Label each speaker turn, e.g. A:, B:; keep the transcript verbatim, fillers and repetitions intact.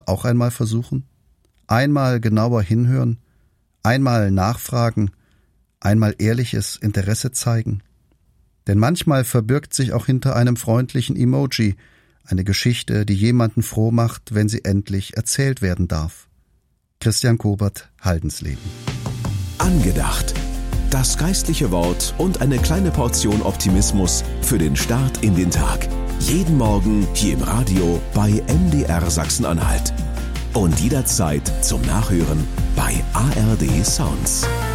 A: auch einmal versuchen? Einmal genauer hinhören, einmal nachfragen, einmal ehrliches Interesse zeigen? Denn manchmal verbirgt sich auch hinter einem freundlichen Emoji eine Geschichte, die jemanden froh macht, wenn sie endlich erzählt werden darf. Christian Kobert, Haldensleben.
B: Angedacht. Das geistliche Wort und eine kleine Portion Optimismus für den Start in den Tag. Jeden Morgen hier im Radio bei M D R Sachsen-Anhalt. Und jederzeit zum Nachhören bei A R D Sounds.